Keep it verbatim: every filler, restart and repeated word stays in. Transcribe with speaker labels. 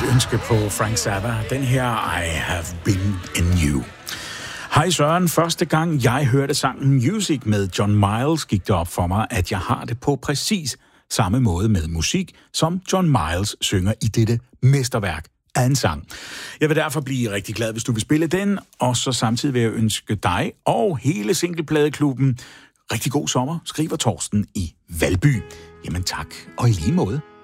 Speaker 1: ønske på Frank Zappa. Den her, I Have Been In You. Hej Søren, første gang jeg hørte sangen Music med John Miles, gik det op for mig, at jeg har det på præcis samme måde med musik, som John Miles synger i dette mesterværk af en sang. Jeg vil derfor blive rigtig glad, hvis du vil spille den, og så samtidig vil jeg ønske dig og hele Singlepladeklubben rigtig god sommer, skriver Torsten i Valby. Jamen tak, og i lige måde.